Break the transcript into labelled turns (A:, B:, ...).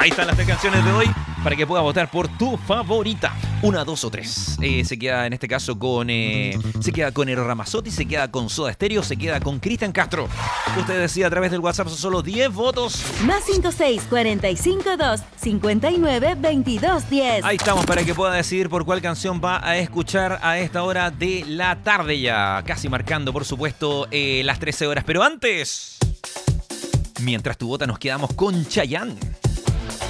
A: Ahí están las 3 canciones de hoy para que puedas votar por tu favorita. 1, 2 o 3. Se queda en este caso con... se queda con Eros Ramazzotti, se queda con Soda Stereo, se queda con Cristian Castro. Usted decide a través del WhatsApp, son solo 10 votos.
B: Más 56 45 2 59 22 10.
A: Ahí estamos para que pueda decidir por cuál canción va a escuchar a esta hora de la tarde ya. Casi marcando, por supuesto, las 13 horas. Pero antes, mientras tu vota, nos quedamos con Chayanne.